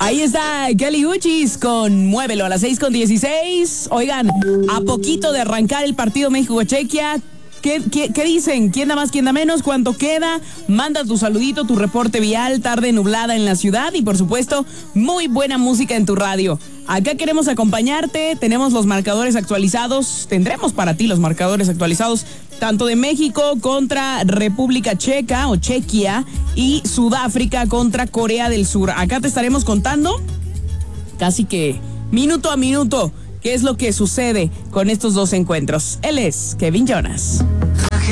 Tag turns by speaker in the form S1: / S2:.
S1: Ahí está Kelly Uchis con Muévelo a las 6:16. Oigan, a poquito de arrancar el partido México-Chequia. ¿Qué dicen? ¿Quién da más, quién da menos? ¿Cuánto queda? Manda tu saludito, tu reporte vial, tarde nublada en la ciudad y, por supuesto, muy buena música en tu radio. Acá queremos acompañarte, tenemos los marcadores actualizados, tendremos para ti los marcadores actualizados, tanto de México contra República Checa o Chequia y Sudáfrica contra Corea del Sur. Acá te estaremos contando casi que minuto a minuto qué es lo que sucede con estos dos encuentros. Él es Kevin Jonas.